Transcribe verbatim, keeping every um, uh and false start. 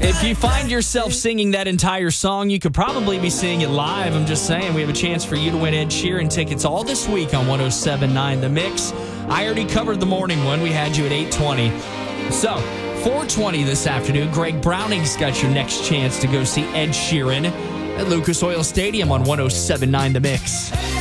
If you find yourself singing that entire song, you could probably be singing it live. I'm just saying, we have a chance for you to win Ed Sheeran tickets all this week on one oh seven point nine The Mix. I already covered the morning one. We had you at eight twenty. So, four twenty this afternoon, Greg Browning's got your next chance to go see Ed Sheeran at Lucas Oil Stadium on one oh seven point nine The Mix.